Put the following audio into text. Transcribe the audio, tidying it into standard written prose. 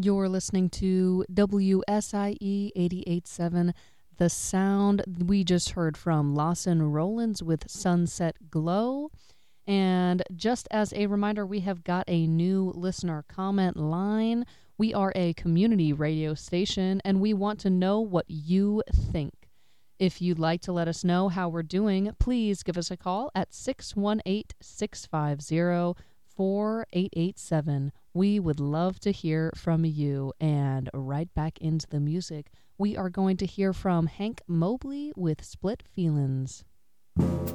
You're listening to WSIE 88.7 The Sound. We just heard from Lawson Rollins with Sunset Glow. And just as a reminder, we have got a new listener comment line. We are a community radio station, and we want to know what you think. If you'd like to let us know how we're doing, please give us a call at 618-650-4887. We would love to hear from you. And right back into the music, we are going to hear from Hank Mobley with Split Feelings.